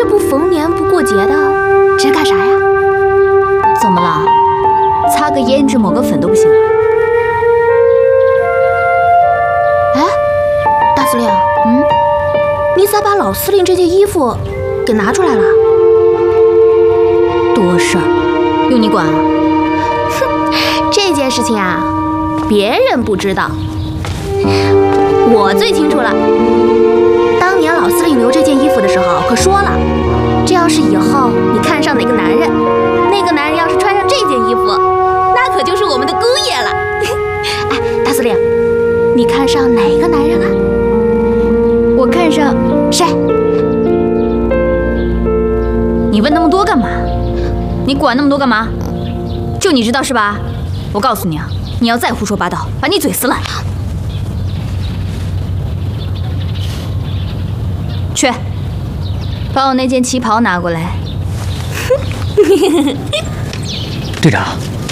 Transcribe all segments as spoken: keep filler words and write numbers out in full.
不逢年不过节的，这是干啥呀？ 怎么了？擦个胭脂抹个粉都不行啊？ 哎，大司令， 嗯， 你咋把老司令这件衣服给拿出来了？ 多事儿，用你管啊？ 哼，这件事情啊，别人不知道，我最清楚了。当年老司令留这件衣服的时候，可说了，这要是以后你看上哪个男人，那个男人要是穿上这件衣服，那可就是我们的姑爷了。哎，大司令，你看上哪个男人啊？ 我看上谁？ 你问那么多干嘛？你管那么多干嘛？就你知道是吧？我告诉你啊，你要再胡说八道，把你嘴撕烂。去，把我那件旗袍拿过来。 队长，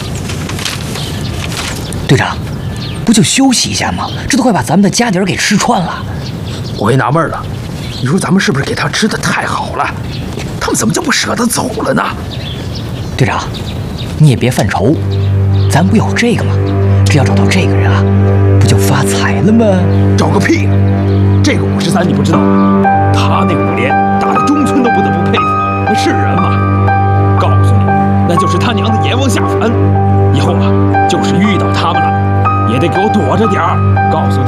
队长，不就休息一下吗？这都快把咱们的家底儿给吃穿了。 我也纳闷了，你说咱们是不是给他吃的太好了？他们怎么就不舍得走了呢？ 队长，你也别犯愁，咱不有这个吗？只要找到这个人啊，不就发财了吗？ 找个屁！这个五十三你不知道，他那五连打的中村都不得不佩服，那是人吗？告诉你，那就是他娘的阎王下凡。以后啊，就是遇到他们了，也得给我躲着点儿。告诉你。